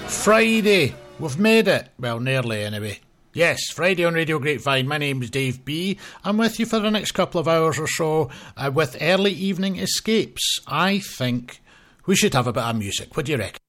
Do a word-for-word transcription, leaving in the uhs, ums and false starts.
Friday. We've made it. Well, nearly anyway. Yes, Friday on Radio Grapevine. My name's Dave B. I'm with you for the next couple of hours or so uh, with early evening escapes. I think we should have a bit of music. What do you reckon?